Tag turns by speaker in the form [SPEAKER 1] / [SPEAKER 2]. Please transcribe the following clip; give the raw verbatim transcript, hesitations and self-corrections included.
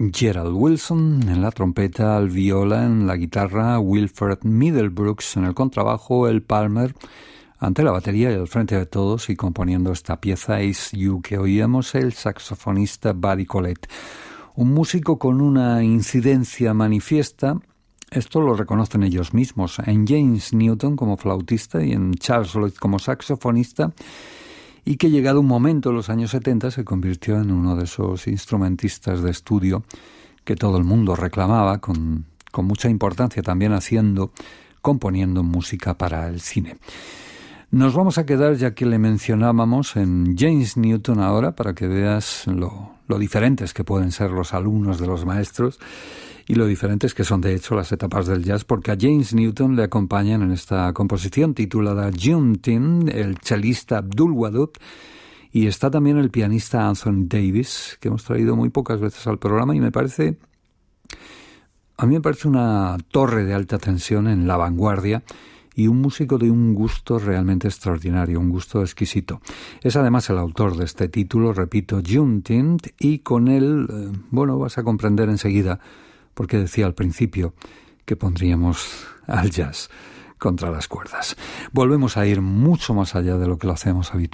[SPEAKER 1] Gerald Wilson en la trompeta, al viola, en la guitarra, Wilfred Middlebrooks en el contrabajo, el Palmer ante la batería y al frente de todos y componiendo esta pieza Is You que oíamos, el saxofonista Buddy Collette. Un músico con una incidencia manifiesta, esto lo reconocen ellos mismos, en James Newton como flautista y en Charles Lloyd como saxofonista, y que llegado un momento en los años setenta se convirtió en uno de esos instrumentistas de estudio que todo el mundo reclamaba, con, con mucha importancia también haciendo, componiendo música para el cine. Nos vamos a quedar, ya que le mencionábamos, en James Newton ahora, para que veas lo, lo diferentes que pueden ser los alumnos de los maestros y lo diferentes que son de hecho las etapas del jazz, porque a James Newton le acompañan en esta composición titulada Juntin, el chelista Abdul Wadud, y está también el pianista Anthony Davis, que hemos traído muy pocas veces al programa y me parece, a mí me parece una torre de alta tensión en la vanguardia y un músico de un gusto realmente extraordinario, un gusto exquisito. Es además el autor de este título, repito, Juntin, y con él, eh, bueno, vas a comprender enseguida porque decía al principio que pondríamos al jazz contra las cuerdas. Volvemos a ir mucho más allá de lo que lo hacemos habitualmente.